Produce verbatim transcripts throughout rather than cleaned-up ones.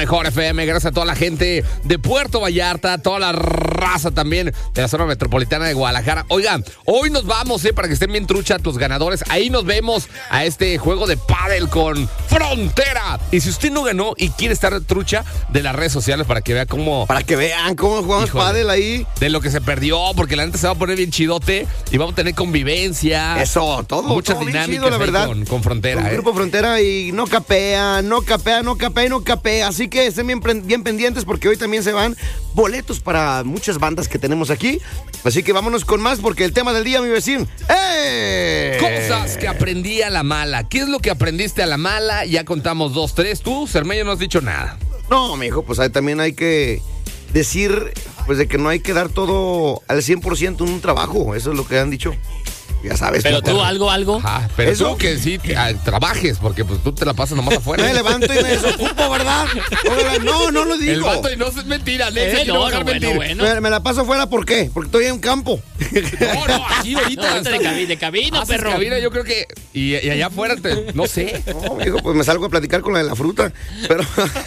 Mejor F M, gracias a toda la gente de Puerto Vallarta, toda la raza también de la zona metropolitana de Guadalajara. Oigan, hoy nos vamos, eh, para que estén bien truchas los ganadores. Ahí nos vemos a este juego de pádel con Frontera. Y si usted no ganó y quiere estar trucha, de las redes sociales para que vea cómo... Para que vean cómo jugamos Híjole, pádel ahí. De lo que se perdió, porque la neta se va a poner bien chidote y vamos a tener convivencia. Eso, todo. Muchas todo dinámicas chido, la verdad. Con, con Frontera. Con eh. Grupo Frontera y no capea, no capea, no capea y no capea. Así que estén bien, bien pendientes porque hoy también se van boletos para muchas bandas que tenemos aquí. Así que vámonos con más porque el tema del día, mi vecino. ¡Eh! Cosas que aprendí a la mala. ¿Qué es lo que aprendiste a la mala? Ya contamos dos, tres. Tú, Cermeño, no has dicho nada. No, mijo, pues ahí también hay que decir, pues de que no hay que dar todo al cien por ciento en un trabajo. Eso es lo que han dicho. Ya sabes. Pero tú, algo, algo. Ajá, pero ¿Eso? tú que sí ah, trabajes, porque pues tú te la pasas nomás afuera. Me levanto y me desocupo, ¿verdad? No, no lo digo. El vato y no es mentira, Alex, Eh, aquí no, no, va a dejar no, mentir. bueno, Me, me la paso afuera, ¿por qué? Porque estoy en campo. No, no, aquí ahorita. No, ahorita de, cabi- de cabina, Haces perro. cabina, yo creo que. Y, y allá afuera, te, no sé. No, mijo, pues me salgo a platicar con la de la fruta. Pero.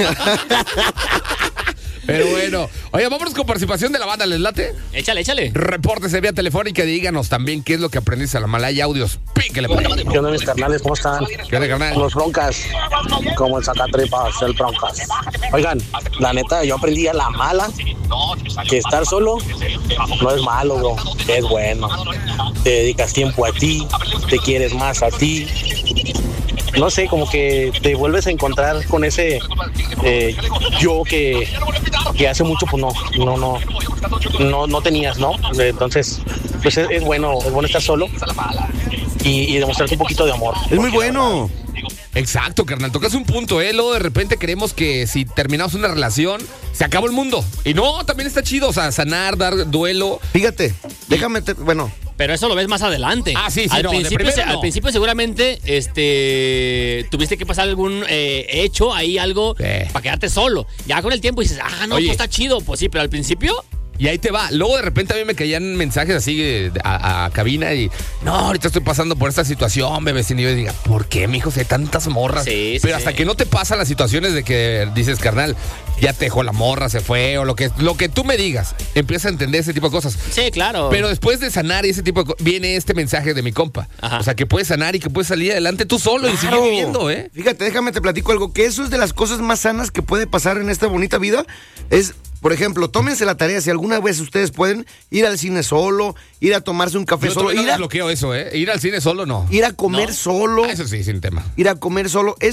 Pero bueno. Oye, vámonos con participación de la banda, ¿les late? Échale, échale. Repórtese vía telefónica y díganos también qué es lo que aprendiste a la mala. Hay audios. Píquele. ¿Qué onda, mis carnales? ¿Cómo están? ¿Qué onda, carnal? Los broncas, como el sacatripas, el broncas. Oigan, la neta, yo aprendí a la mala que estar solo no es malo, bro, es bueno. Te dedicas tiempo a ti, te quieres más a ti. No sé, como que te vuelves a encontrar con ese eh, yo que, que hace mucho pues no, no, no, no, no tenías, ¿no? Entonces, pues es, es bueno, es bueno estar solo y, y demostrarte un poquito de amor. Es muy bueno. Exacto, carnal, tocas un punto, ¿eh? Luego de repente creemos que si terminamos una relación, se acabó el mundo. Y no, también está chido, o sea, sanar, dar duelo. Fíjate, déjame, te, bueno. Pero eso lo ves más adelante. Ah, sí, sí, al no, de principio, primero se- no. Al principio seguramente este, tuviste que pasar algún eh, hecho, ahí algo, Sí. para quedarte solo. Ya con el tiempo dices, ah, no, Oye. pues está chido. Pues sí, pero al principio... Y ahí te va. Luego de repente a mí me caían mensajes así de- de- a, a cabina y no, ahorita estoy pasando por esta situación, bebé. Y yo diga, ¿por qué, mijo? Si hay tantas morras. Sí, sí, Pero hasta sí. que no te pasan las situaciones de que dices, carnal, ya te dejó la morra, se fue, o lo que, lo que tú me digas, empiezas a entender ese tipo de cosas. Sí, claro. Pero después de sanar y ese tipo de cosas, viene este mensaje de mi compa. Ajá. O sea, que puedes sanar y que puedes salir adelante tú solo y seguir Claro. viviendo, ¿eh? Fíjate, déjame te platico algo, que eso es de las cosas más sanas que puede pasar en esta bonita vida. Es, por ejemplo, tómense la tarea, si alguna vez ustedes pueden ir al cine solo, ir a tomarse un café Yo solo, todavía ir no a, desbloqueo eso, ¿eh? Ir al cine solo no. ir a comer ¿No? solo, Ah, eso sí, sin tema. ir a comer solo.